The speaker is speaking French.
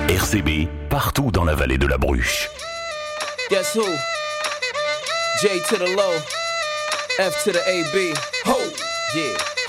RCB, partout dans la vallée de la Bruche. Guess who? J to the low, F to the AB. Ho! Yeah.